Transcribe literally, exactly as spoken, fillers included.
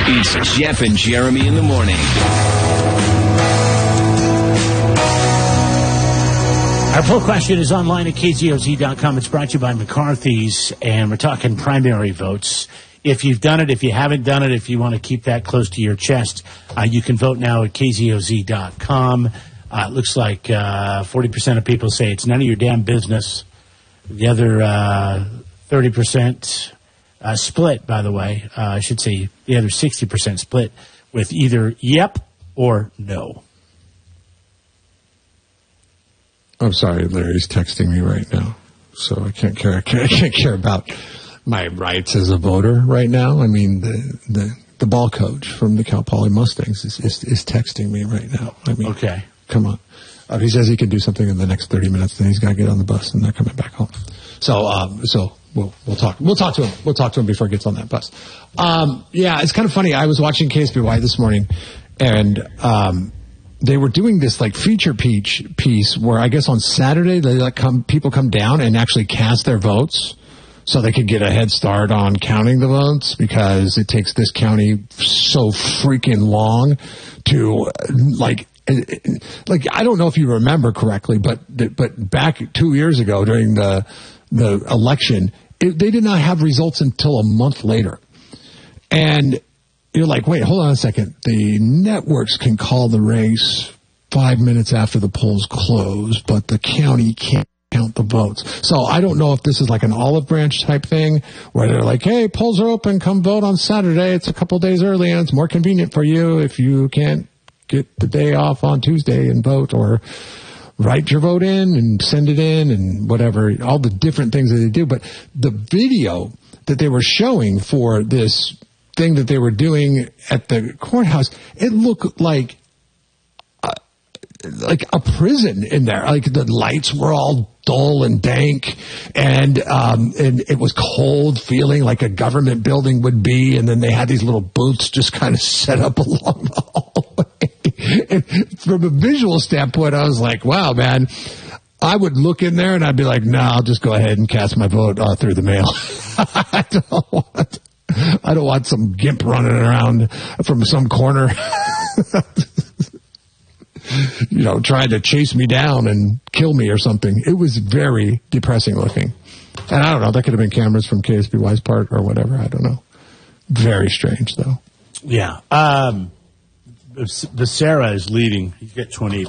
It's Jeff and Jeremy in the morning. Our poll question is online at K Z O Z dot com. It's brought to you by McCarthy's, and we're talking primary votes. If you've done it, if you haven't done it, if you want to keep that close to your chest, uh, you can vote now at K Z O Z dot com. Uh, it looks like uh, forty percent of people say it's none of your damn business. The other uh, thirty percent uh, split, by the way, uh, I should say the other sixty percent split with either yep or no. I'm sorry, Larry's texting me right now, so I can't care. I can't, I can't care about my rights as a voter right now. I mean, the the, the ball coach from the Cal Poly Mustangs is, is is texting me right now. I mean, okay, come on. Uh, he says he can do something in the next thirty minutes, then he's got to get on the bus and they're coming back home. So, um, so we'll we'll talk. We'll talk to him. We'll talk to him before he gets on that bus. Um, yeah, it's kind of funny. I was watching K S B Y this morning, and um. They were doing this like feature piece piece where I guess on Saturday they let come people come down and actually cast their votes so they could get a head start on counting the votes, because it takes this county so freaking long to like like I don't know if you remember correctly, but but back two years ago during the the election, it, they did not have results until a month later, and you're like, wait, hold on a second. The networks can call the race five minutes after the polls close, but the county can't count the votes. So I don't know if this is like an olive branch type thing where they're like, hey, polls are open, come vote on Saturday. It's a couple days early and it's more convenient for you if you can't get the day off on Tuesday and vote, or write your vote in and send it in and whatever, all the different things that they do. But the video that they were showing for this thing that they were doing at the courthouse, it looked like uh, like a prison in there. Like the lights were all dull and dank, and um, and it was cold, feeling like a government building would be. And then they had these little booths just kind of set up along the hallway. And from a visual standpoint, I was like, wow, man. I would look in there and I'd be like, no, nah, I'll just go ahead and cast my vote uh, through the mail. I don't want I don't want some gimp running around from some corner, you know, trying to chase me down and kill me or something. It was very depressing looking. And I don't know, that could have been cameras from K S B Y's part or whatever. I don't know. Very strange, though. Yeah. Um, Becerra is leading. He's got twenty.